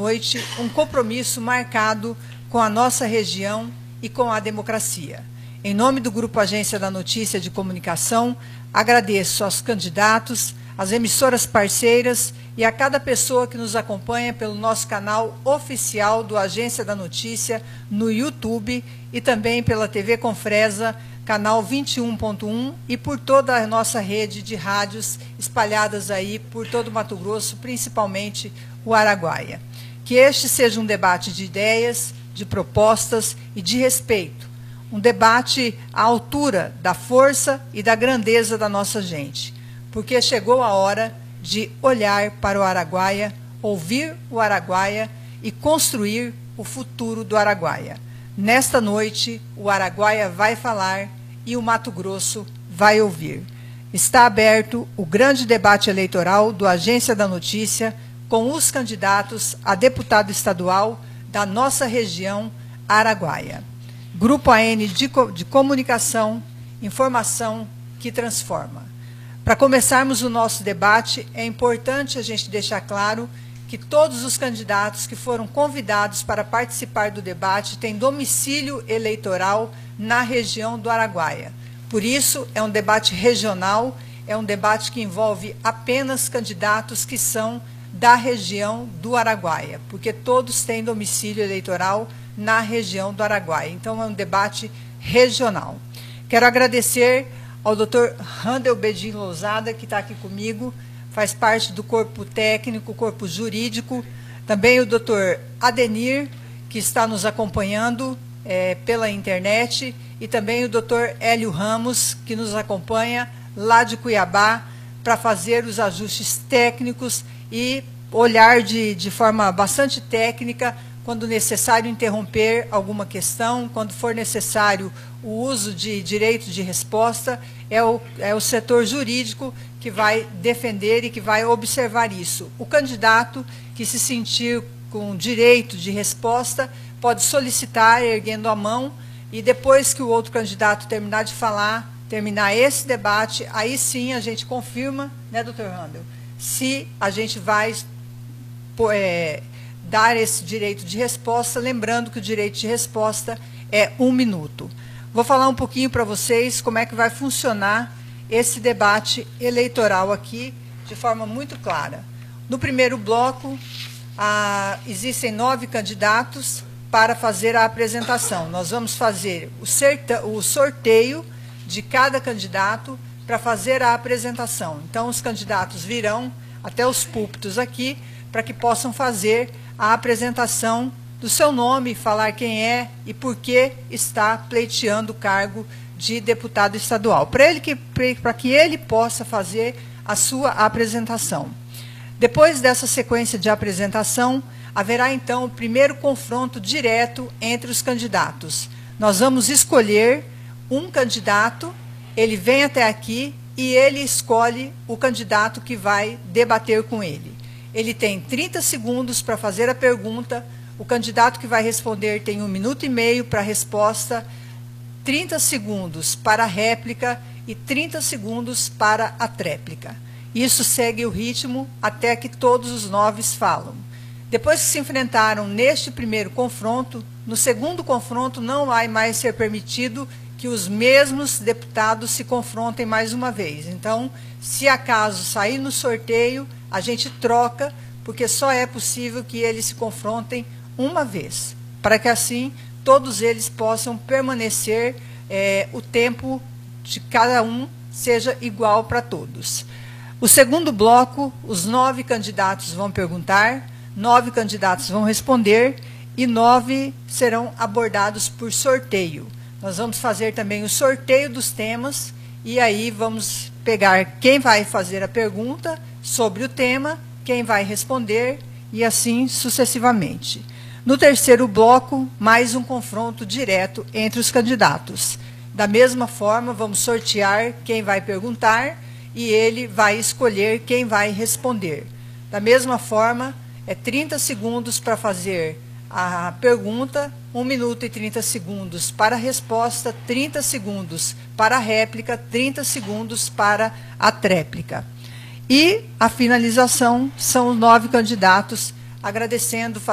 noite um compromisso marcado com a nossa região e com a democracia. Em nome do Grupo Agência da Notícia de Comunicação, agradeço aos candidatos, às emissoras parceiras e a cada pessoa que nos acompanha pelo nosso canal oficial do Agência da Notícia no YouTube e também pela TV Confresa, canal 21.1 e por toda a nossa rede de rádios espalhadas aí por todo o Mato Grosso, principalmente o Araguaia. Que este seja um debate de ideias, de propostas e de respeito. Um debate à altura da força e da grandeza da nossa gente. Porque chegou a hora de olhar para o Araguaia, ouvir o Araguaia e construir o futuro do Araguaia. Nesta noite, o Araguaia vai falar e o Mato Grosso vai ouvir. Está aberto o grande debate eleitoral do Agência da Notícia com os candidatos a deputado estadual da nossa região, Araguaia. Grupo AN de Comunicação, Informação que Transforma. Para começarmos o nosso debate, é importante a gente deixar claro que todos os candidatos que foram convidados para participar do debate têm domicílio eleitoral na região do Araguaia. Por isso, é um debate regional, é um debate que envolve apenas candidatos que são da região do Araguaia, porque todos têm domicílio eleitoral na região do Araguaia. Então, é um debate regional. Quero agradecer ao Dr. Randel Bedin Lousada, que está aqui comigo, faz parte do corpo técnico, corpo jurídico, também o Dr. Adenir, que está nos acompanhando pela internet, e também o Dr. Hélio Ramos, que nos acompanha lá de Cuiabá, para fazer os ajustes técnicos e olhar de forma bastante técnica, quando necessário interromper alguma questão, quando for necessário o uso de direito de resposta, é o setor jurídico que vai defender e que vai observar isso. O candidato que se sentir com direito de resposta pode solicitar erguendo a mão e depois que o outro candidato terminar de falar, terminar esse debate, aí sim a gente confirma, né, doutor Randel, se a gente vai dar esse direito de resposta, lembrando que o direito de resposta é 1 minuto. Vou falar um pouquinho para vocês como é que vai funcionar esse debate eleitoral aqui, de forma muito clara. No primeiro bloco, existem 9 candidatos para fazer a apresentação. Nós vamos fazer o sorteio de cada candidato para fazer a apresentação. Então, os candidatos virão até os púlpitos aqui para que possam fazer a apresentação do seu nome, falar quem é e por que está pleiteando o cargo de deputado estadual, para que ele possa fazer a sua apresentação. Depois dessa sequência de apresentação, haverá então o primeiro confronto direto entre os candidatos. Nós vamos escolher um candidato, ele vem até aqui e ele escolhe o candidato que vai debater com ele. Ele tem 30 segundos para fazer a pergunta, o candidato que vai responder tem 1 minuto e meio para a resposta, 30 segundos para a réplica e 30 segundos para a tréplica. Isso segue o ritmo até que todos os 9 falam. Depois que se enfrentaram neste primeiro confronto, no segundo confronto não vai mais ser permitido que os mesmos deputados se confrontem mais uma vez. Então, se acaso sair no sorteio, a gente troca, porque só é possível que eles se confrontem uma vez, para que assim todos eles possam permanecer, o tempo de cada um seja igual para todos. O segundo bloco, os 9 candidatos vão perguntar, 9 candidatos vão responder e 9 serão abordados por sorteio. Nós vamos fazer também o sorteio dos temas e aí vamos pegar quem vai fazer a pergunta sobre o tema, quem vai responder e assim sucessivamente. No terceiro bloco, mais um confronto direto entre os candidatos. Da mesma forma, vamos sortear quem vai perguntar e ele vai escolher quem vai responder. Da mesma forma, 30 segundos para fazer a pergunta, 1 minuto e 30 segundos para a resposta, 30 segundos para a réplica, 30 segundos para a tréplica. E a finalização são os 9 candidatos, agradecendo,